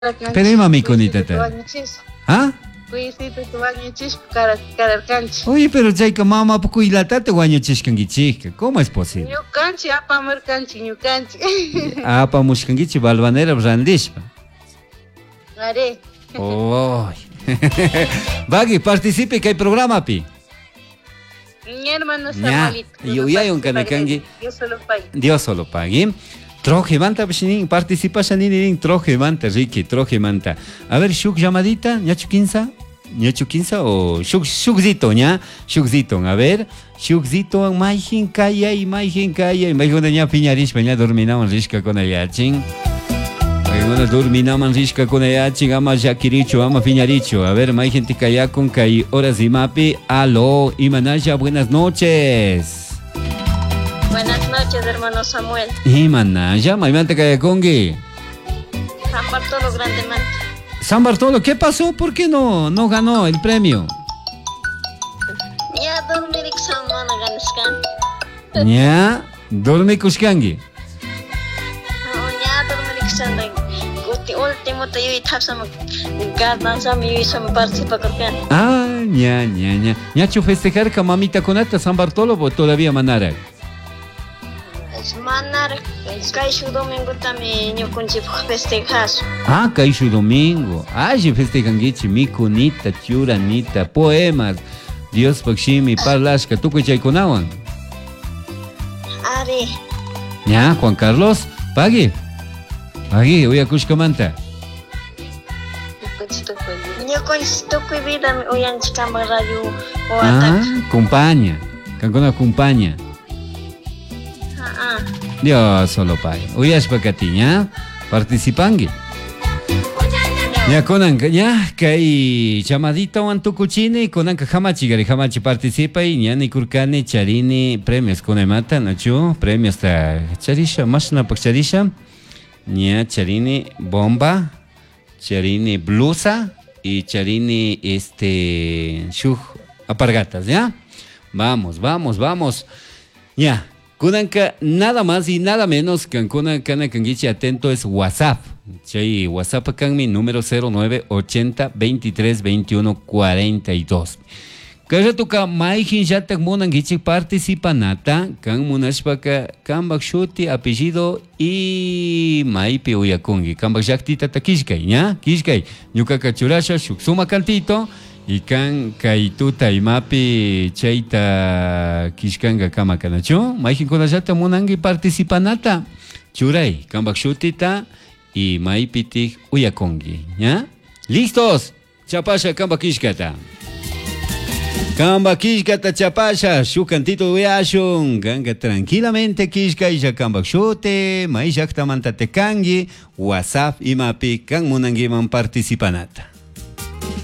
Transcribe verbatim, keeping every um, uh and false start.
Pero ima mikunitata. ¿Ah? Oye, pero chayka mama poco ilatata wañuchishkankichika. ¿Cómo es posible? Ñukanchi apamirkanchi ñukanchi. Apamushkankichi balvanera randishpa. Are. Oh. Bagui, participe que hay programa pi. Mi hermano Samuelito. Yo ya un canacangi. Dios solo pague. Dios solo pague. Troje manta, participa shanini troje manta, Ricky, troje manta. A ver, shuk llamadita, ñachu quinza, ñachu quinza o shuk shukzito, ña, shukzito. A ver, shukzito, maijin kaya y maijin kaya y maijin ña piñarish, ña dorminaban rishka con ayachin. Maijin dorminaban rishka con ayachin, ama yakiricho, ama piñaricho. A ver, maijin tikaya con kai horas y mapi. Aló, Imanaya, buenas noches. Buenas noches, hermano Samuel. Imanaya, maimanta kaya kongi. San Bartolo Grandemente. San Bartolo, ¿qué pasó? ¿Por qué no, no ganó el premio? Ya dormir iksan mana ganiskan. Ya, dormir kuskangi. Ya dormir iksan dai. Gusti último te yo itapsam gardansam yo isam participa korkan. Ah, ya, ya, ya. ¿Ya chu festejar ka mamita conata San Bartolo o todavía manara? Manar, caixo domingo também eu consigo festejar. Ah, caixo domingo. Ah, je festejan gichi, mikunita, churanita, poemas. Dios pakshimi, parlashka, ¿tú que chaykunawan? Are. Ya, Juan Carlos, pague. Pague, voy a kushkamanta. Yo consigo que vida hoy en Chicama Radio o Ah, acompaña. Cancona acompaña. Dios solo pague. Uyas pakatiña, participangi. Ya conanca, ya kay chamadita wan tukuchini conanca hamachi gari hamachi participa y ya ni kurkani charini premios con mata nachu premios ta charisha mashna pak charisha ya charini bomba charini blusa y charini este shuj apargatas, ya vamos vamos vamos ya. Kunanka nada más y nada menos que Kunanka Kangichi atento es WhatsApp. Chay WhatsApp kan mi número cero nueve ochenta veintitrés veintiuno cuarenta y dos. Kaja tuka maijin jatak monangichi participa nata kan munashpaka kambak shuti apellido y maipi uyakungi kambak jaktita takishkai, ¿ya? Kishkai ñuka kachurasha shuksuma cantito. Y kan kaituta imapi chaita kishkanga kama kanacho maijin konajata monangi participanata churay kambak shutita y maipiti uyakongi, ¿ya? Listos, chapasha kambak kishkata kambak kishkata chapasha shukantito uyashun ganga tranquilamente kishka ya kambak shute mai jaktamanta tekangi WhatsApp imapi kan monangi man participanata.